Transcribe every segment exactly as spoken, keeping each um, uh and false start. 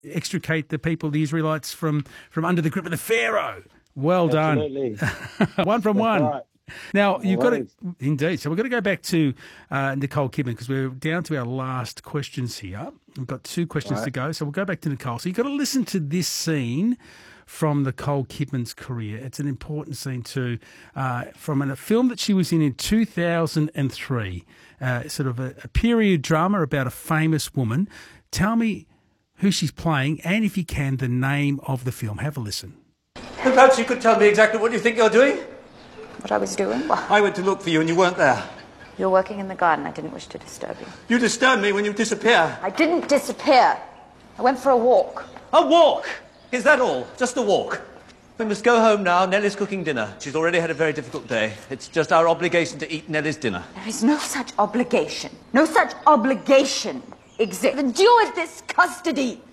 extricate the people, the Israelites, from, from under the grip of the Pharaoh. Well Absolutely. done. One from That's one. right. Now, No you've got to, worries. indeed. So we've got to go back to uh, Nicole Kidman because we're down to our last questions here. We've got two questions Right. to go. So we'll go back to Nicole. So you've got to listen to this scene from Nicole Kidman's career. It's an important scene too, uh, from a film that she was in in two thousand three, uh, sort of a, a period drama about a famous woman. Tell me who she's playing and, if you can, the name of the film. Have a listen. And perhaps you could tell me exactly what you think you're doing? What I was doing? Well, I went to look for you and you weren't there. you're working in the garden. I didn't wish to disturb you. You disturb me when you disappear. I didn't disappear. I went for a walk. A walk! Is that all? Just a walk? We must go home now. Nellie's cooking dinner. She's already had a very difficult day. It's just our obligation to eat Nellie's dinner. There is no such obligation. No such obligation exists. Endured this custody.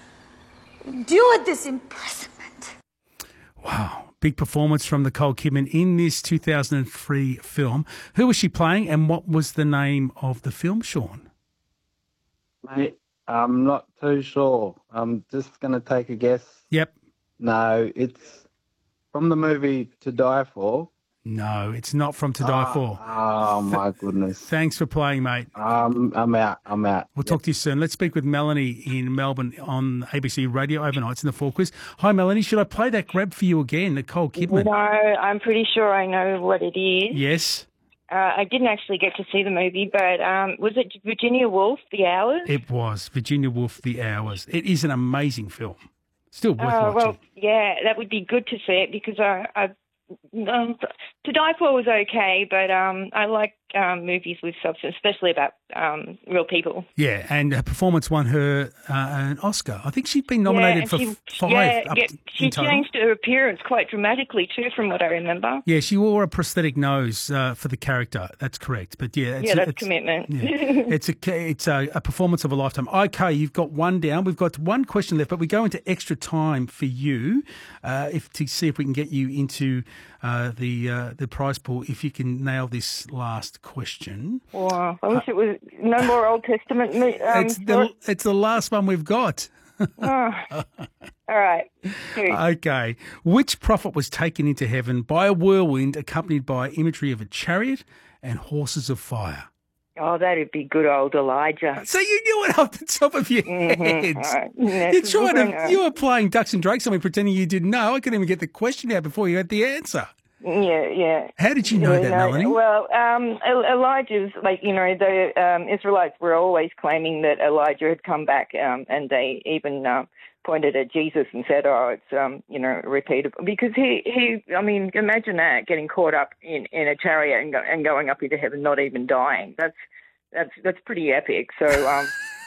Endured this imprisonment. Wow. Big performance from Nicole Kidman in this two thousand three film. Who was she playing and what was the name of the film, Sean? Mate, I'm not too sure. I'm just going to take a guess. Yep. No, it's from the movie To Die For. No, it's not from To Die For. Oh, my goodness. Thanks for playing, mate. Um, I'm out. I'm out. We'll talk to you soon. Let's speak with Melanie in Melbourne on A B C Radio overnights in the Four Quiz. Hi, Melanie. Should I play that grab for you again, Nicole Kidman? No, I'm pretty sure I know what it is. Yes. Uh, I didn't actually get to see the movie, but um, was it Virginia Woolf, The Hours? It was Virginia Woolf, The Hours. It is an amazing film. Still worth Oh, watching. well, yeah, that would be good to see it because I, I um, To Die For was okay, but um, I like um, movies with substance, especially about um, real people. Yeah, and her performance won her uh, an Oscar. I think she'd been nominated yeah, for she, five. Yeah, up yeah, in she total. changed her appearance quite dramatically too, from what I remember. Yeah, she wore a prosthetic nose uh, for the character. That's correct. But yeah, it's, yeah, that's it's, commitment. Yeah, it's a it's a, a performance of a lifetime. Okay, you've got one down. We've got one question left, but we go into extra time for you, uh, if to see if we can get you into uh, the uh, the prize pool. If you can nail this last question. Wow, I wish it was no more Old Testament. Um, it's the it's the last one we've got. oh. All right. Who? Okay. Which prophet was taken into heaven by a whirlwind accompanied by imagery of a chariot and horses of fire? Oh, that'd be good old Elijah. So you knew it off the top of your Mm-hmm. head. All right. Yeah, You're it's a trying good to, one. you were playing ducks and drakes on me, pretending you didn't know. I couldn't even get the question out before you had the answer. Yeah, yeah. How did you know Yeah, that, no, Melanie? Well, um, El- Elijah's, like, you know, the um, Israelites were always claiming that Elijah had come back, um, and they even uh, pointed at Jesus and said, oh, it's, um, you know, repeatable. Because he, he, I mean, imagine that, getting caught up in, in a chariot and, go, and going up into heaven, not even dying. That's, that's, that's pretty epic. So, um,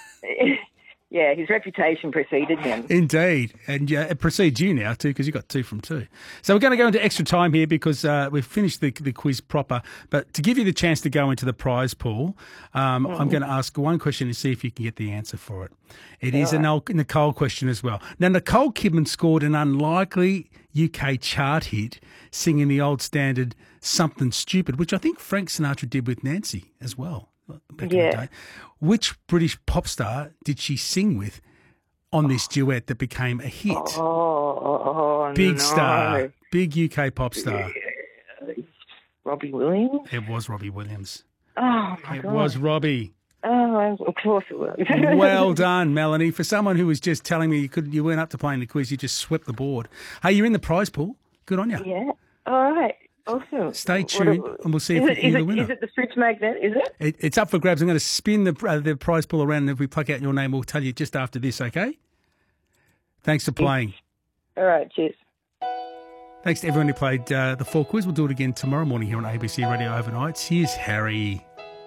yeah, his reputation preceded him. Indeed. And uh, it precedes you now, too, because you got two from two. So we're going to go into extra time here because uh, we've finished the, the quiz proper. But to give you the chance to go into the prize pool, um, mm. I'm going to ask one question to see if you can get the answer for it. It is right. a Nicole question as well. Now, Nicole Kidman scored an unlikely U K chart hit singing the old standard Something Stupid, which I think Frank Sinatra did with Nancy as well. Back yeah. in the day. Which British pop star did she sing with on this duet that became a hit? Oh, oh big no. star, big U K pop star. Robbie Williams? It was Robbie Williams. Oh, my it God. It was Robbie. Oh, of course it was. Well done, Melanie. For someone who was just telling me you could, you weren't up to playing the quiz, you just swept the board. Hey, you're in the prize pool. Good on you. Yeah. All right. Awesome. Stay tuned, what, and we'll see if it, you're is the it, winner. Is it the fridge magnet? Is it? it? It's up for grabs. I'm going to spin the uh, the prize pool around, and if we pluck out your name, we'll tell you just after this. Okay? Thanks for playing. All right. Cheers. Thanks to everyone who played uh, the Four Quiz. We'll do it again tomorrow morning here on A B C Radio Overnights. Here's Harry.